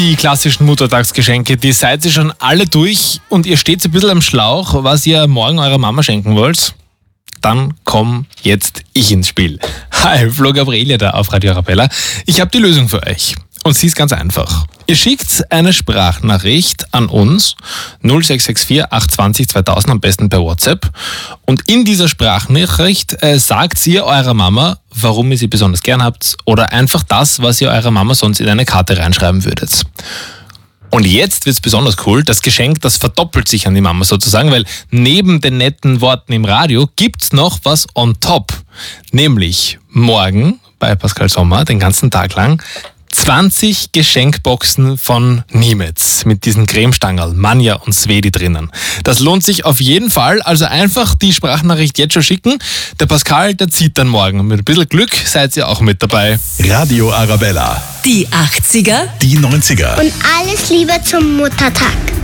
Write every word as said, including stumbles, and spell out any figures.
Die klassischen Muttertagsgeschenke, die seid ihr schon alle durch und ihr steht ein bisschen am Schlauch, was ihr morgen eurer Mama schenken wollt. Dann komm jetzt ich ins Spiel. Hi, Flo Gabriele da auf Radio Arabella. Ich habe die Lösung für euch. Und sie ist ganz einfach. Ihr schickt eine Sprachnachricht an uns, null sechs sechs vier acht zwei null zweitausend, am besten per WhatsApp. Und in dieser Sprachnachricht äh, sagt ihr eurer Mama, warum ihr sie besonders gern habt oder einfach das, was ihr eurer Mama sonst in eine Karte reinschreiben würdet. Und jetzt wird's besonders cool, das Geschenk, das verdoppelt sich an die Mama sozusagen, weil neben den netten Worten im Radio gibt's noch was on top. Nämlich morgen bei Pascal Sommer, den ganzen Tag lang, zwanzig Geschenkboxen von Niemetz mit diesen Cremestangerl, Manja und Svedi drinnen. Das lohnt sich auf jeden Fall, also einfach die Sprachnachricht jetzt schon schicken. Der Pascal, der zieht dann morgen. Und mit ein bisschen Glück seid ihr auch mit dabei. Radio Arabella. Die achtziger, Die neunziger. Und alles Liebe zum Muttertag.